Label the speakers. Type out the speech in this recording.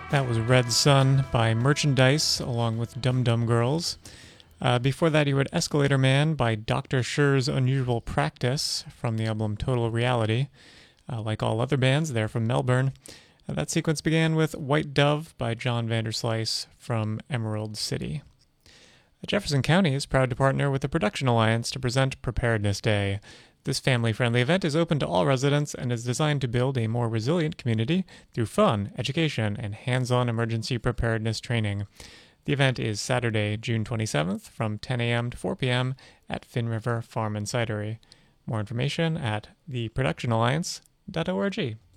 Speaker 1: That was Red Sun by Merchandise, along with Dum Dum Girls. Before that, you heard Escalator Man by Dr. Scher's Unusual Practice from the album Total Reality. Like all other bands, they're from Melbourne. That sequence began with White Dove by John Vanderslice from Emerald City. Jefferson County is proud to partner with the Production Alliance to present Preparedness Day. This family-friendly event is open to all residents and is designed to build a more resilient community through fun, education, and hands-on emergency preparedness training. The event is Saturday, June 27th from 10 a.m. to 4 p.m. at Finn River Farm and Cidery. More information at theproductionalliance.org.